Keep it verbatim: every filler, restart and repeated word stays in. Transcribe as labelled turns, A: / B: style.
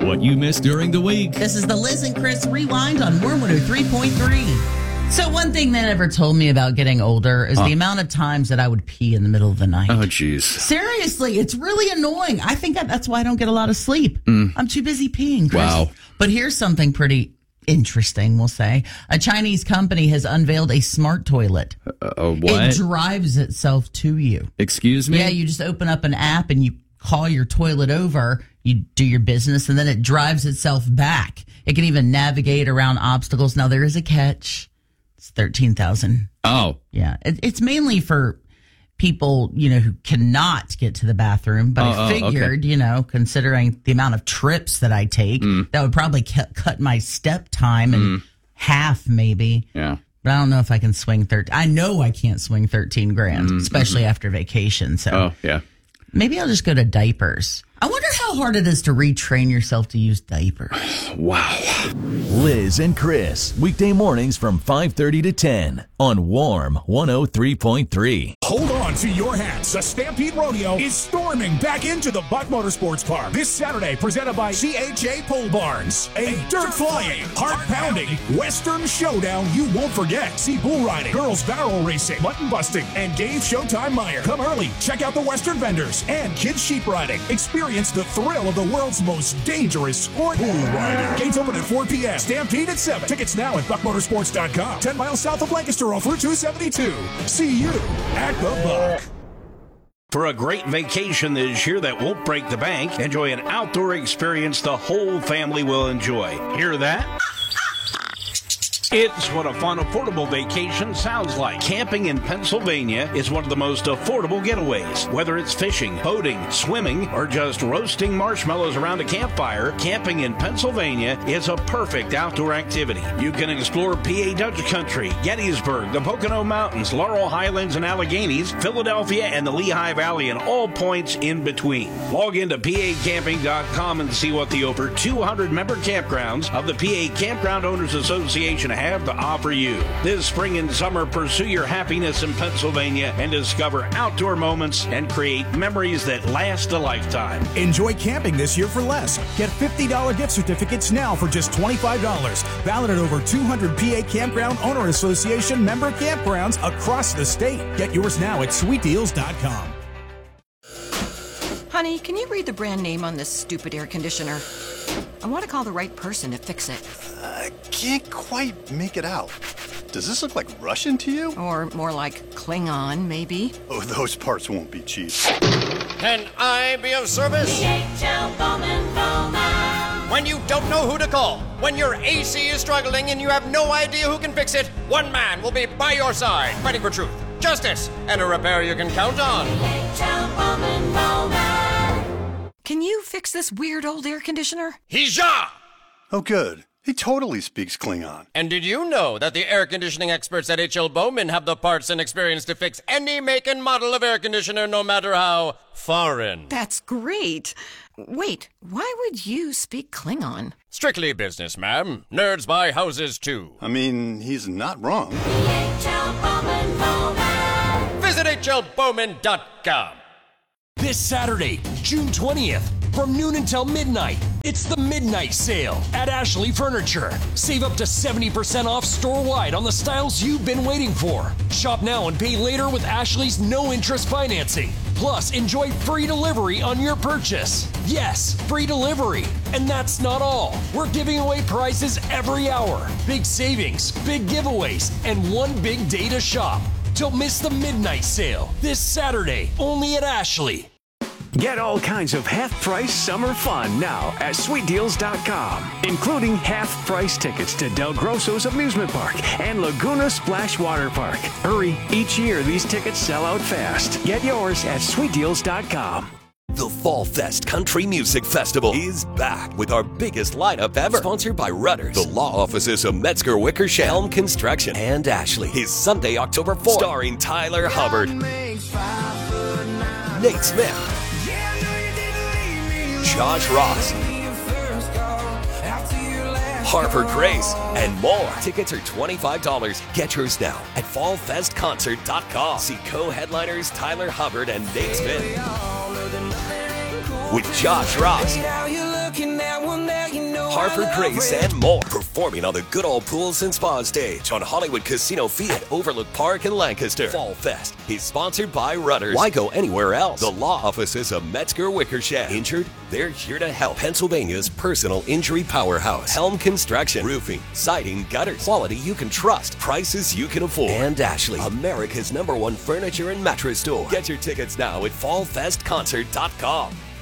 A: what you missed during the week.
B: This is the Liz and Chris Rewind on Warm one oh three point three. So one thing they never told me about getting older is
A: oh.
B: the amount of times that I would pee in the middle of the night.
A: Oh, jeez.
B: Seriously, it's really annoying. I think that that's why I don't get a lot of sleep.
A: Mm.
B: I'm too busy peeing, Chris.
A: Wow.
B: But here's something pretty interesting, we'll say. A Chinese company has unveiled a smart toilet.
A: Uh, what?
B: It drives itself to you.
A: Excuse me?
B: Yeah, you just open up an app and you call your toilet over, you do your business, and then it drives itself back. It can even navigate around obstacles. Now, there is a catch. It's thirteen thousand.
A: Oh.
B: Yeah. It, it's mainly for people, you know, who cannot get to the bathroom. But
A: oh,
B: I figured,
A: okay.
B: you know, considering the amount of trips that I take, mm. that would probably cut, cut my step time in mm. half, maybe.
A: Yeah.
B: But I don't know if I can swing thirteen. I know I can't swing thirteen grand, mm-hmm. especially after vacation. So
A: oh, yeah.
B: Maybe I'll just go to diapers. I wonder how hard it is to retrain yourself to use diapers.
A: Wow.
C: Liz and Chris, weekday mornings from five thirty to ten on Warm one oh three point three.
D: Hold on to your hats. The Stampede Rodeo is storming back into the Buck Motorsports Park this Saturday, presented by C H A Pole Barns. A dirt-flying, heart-pounding Western showdown you won't forget. See bull riding, girls barrel racing, mutton busting, and Dave Showtime Meyer. Come early, check out the Western vendors, and kids sheep riding. Experience the thrill of the world's most dangerous sport, bull riding. Gates open at four p.m. Stampede at seven. Tickets now at buck motorsports dot com. ten miles south of Lancaster off Route two seventy-two. See you at the Buck.
E: For a great vacation this year that won't break the bank, enjoy an outdoor experience the whole family will enjoy. Hear that? It's what a fun, affordable vacation sounds like. Camping in Pennsylvania is one of the most affordable getaways. Whether it's fishing, boating, swimming, or just roasting marshmallows around a campfire, camping in Pennsylvania is a perfect outdoor activity. You can explore P A Dutch Country, Gettysburg, the Pocono Mountains, Laurel Highlands and Alleghenies, Philadelphia, and the Lehigh Valley, and all points in between. Log into P A camping dot com and see what the over two hundred member campgrounds of the P A Campground Owners Association have to offer you. This spring and summer, pursue your happiness in Pennsylvania and discover outdoor moments and create memories that last a lifetime.
D: Enjoy camping this year for less. Get fifty dollars gift certificates now for just twenty-five dollars. Valid at over two hundred P A Campground Owner Association member campgrounds across the state. Get yours now at sweet deals dot com.
F: Honey, can you read the brand name on this stupid air conditioner? I want to call the right person to fix it.
G: I can't quite make it out. Does this look like Russian to you?
F: Or more like Klingon, maybe?
G: Oh, those parts won't be cheap.
H: Can I be of service?
I: D H L Bowman Bowman.
H: When you don't know who to call, when your A C is struggling and you have no idea who can fix it, one man will be by your side, fighting for truth, justice, and a repair you can count on.
I: D H L Bowman Bowman.
F: Can you fix this weird old air conditioner?
H: Hija!
G: Oh, good. He totally speaks Klingon.
H: And did you know that the air conditioning experts at H L Bowman have the parts and experience to fix any make and model of air conditioner, no matter how foreign?
F: That's great. Wait, why would you speak Klingon?
H: Strictly business, ma'am. Nerds buy houses, too.
G: I mean, he's not wrong.
I: D H L Bowman Bowman.
H: Visit H L Bowman dot com.
J: This Saturday, June twentieth, from noon until midnight, it's the Midnight Sale at Ashley Furniture. Save up to seventy percent off store-wide on the styles you've been waiting for. Shop now and pay later with Ashley's no-interest financing. Plus, enjoy free delivery on your purchase. Yes, free delivery. And that's not all. We're giving away prizes every hour. Big savings, big giveaways, and one big day to shop. Don't miss the Midnight Sale this Saturday, only at Ashley.
K: Get all kinds of half-price summer fun now at sweet deals dot com, including half-price tickets to Del Grosso's Amusement Park and Laguna Splash Water Park. Hurry, each year these tickets sell out fast. Get yours at sweet deals dot com.
L: The Fall Fest Country Music Festival is back with our biggest lineup ever. Sponsored by Rudders, the law offices of Metzger Wickersham, Elm Construction, and Ashley. Is Sunday, October fourth. Starring Tyler Hubbard, Nate Smith, Josh Ross, Harper Grace, and more. Tickets are twenty-five dollars. Get yours now at fall fest concert dot com. See co-headliners Tyler Hubbard and Nate Smith with Josh Ross, Harper Grace, and more. Performing on the good old pools and spa stage on Hollywood Casino Fiat, Overlook Park in Lancaster. Fall Fest is sponsored by Rudders. Why go anywhere else? The law offices of Metzger Wickersham. Injured? They're here to help. Pennsylvania's personal injury powerhouse. Helm Construction. Roofing, siding, gutters. Quality you can trust. Prices you can afford. And Ashley, America's number one furniture and mattress store. Get your tickets now at fall fest concert dot com.